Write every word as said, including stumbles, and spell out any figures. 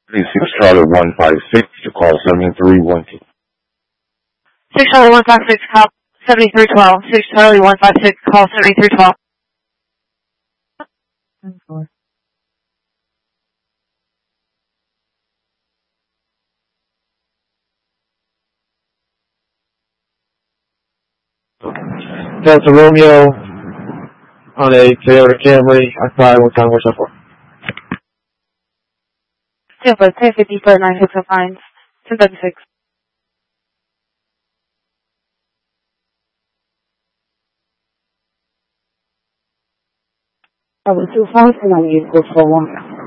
Please six Charlie one five six to call seven three one two. six Charlie one five six, call seventy-three twelve. six Charlie one five six, call seventy-three twelve. Delta Romeo on a Toyota Camry. I five one time, what's up for? Tampa, ten fifty for nine six oh five, ten thirty-six. I was two five and I used this for one.